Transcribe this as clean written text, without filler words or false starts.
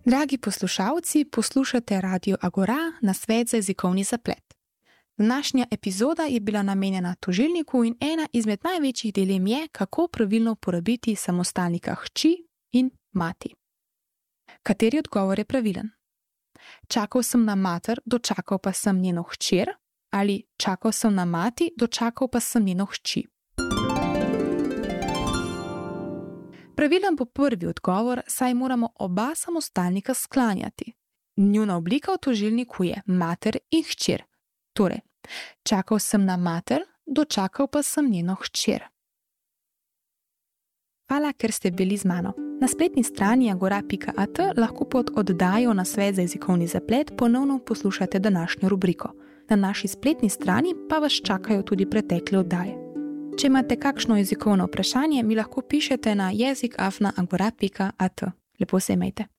Dragi poslušalci, poslušate Radio Agora, nasvet za jezikovni zaplet. Današnja epizoda je bila namenjena tožilniku in ena izmed največjih dilem je, kako pravilno uporabiti samostalnika hči in mati. Kateri odgovor je pravilen? Čakal sem na mater, dočakal pa sem njeno hčer, ali čakal sem na mati, dočakal pa sem njeno hči. Pravilen bo prvi odgovor, saj moramo oba samostalnika sklanjati. Njuna oblika v tožilniku je mater in hčer. Torej, čakal sem na mater, dočakal pa sem njeno hčer. Hvala, ker ste bili z mano. Na spletni strani agora.at lahko pod oddajo Nasvet za jezikovni zaplet ponovno poslušate današnjo rubriko. Na naši spletni strani pa vas čakajo tudi pretekle oddaje. Če imate kakšno jezikovno vprašanje, mi lahko pišete na jezik@agora.at. Lepo se imejte.